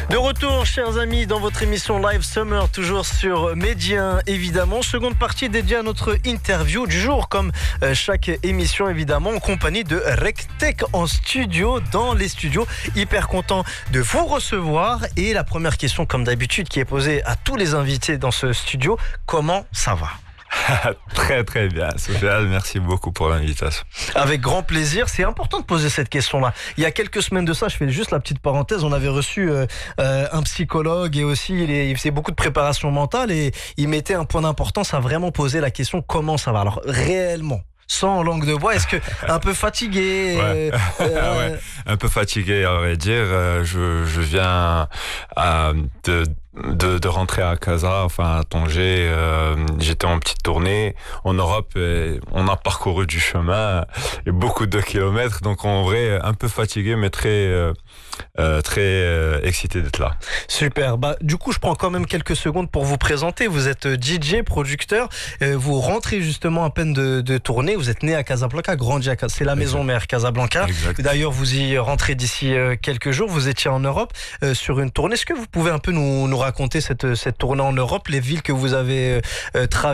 De retour, chers amis, dans votre émission Live Summer, toujours sur Média, évidemment. Seconde partie dédiée à notre interview du jour, comme chaque émission, évidemment, en compagnie de RecTech en studio, dans les studios. Hyper content de vous recevoir. Et la première question, comme d'habitude, qui est posée à tous les invités dans ce studio, comment ça va ? Très très bien, Sofiane, merci beaucoup pour l'invitation. Avec grand plaisir, c'est important de poser cette question-là. Il y a quelques semaines de ça, je fais juste la petite parenthèse, on avait reçu un psychologue et aussi il faisait beaucoup de préparation mentale et il mettait un point d'importance à vraiment poser la question comment ça va. Alors réellement, sans langue de bois, est-ce que un peu fatigué ouais. Ouais, un peu fatigué, à vrai dire. Je viens de rentrer à Casa, enfin à Tanger. J'étais en petite tournée en Europe et on a parcouru du chemin et beaucoup de kilomètres. Donc en vrai, un peu fatigué, mais très excité d'être là. Super. Du coup, je prends quand même quelques secondes pour vous présenter. Vous êtes DJ, producteur. Vous rentrez justement à peine de tournée. Vous êtes né à Casablanca, grandi à Casablanca. C'est la maison mère Casablanca. Exact. D'ailleurs, vous y rentrez d'ici quelques jours. Vous étiez en Europe sur une tournée. Est-ce que vous pouvez un peu nous raconter cette tournée en Europe, les villes que vous avez traversées?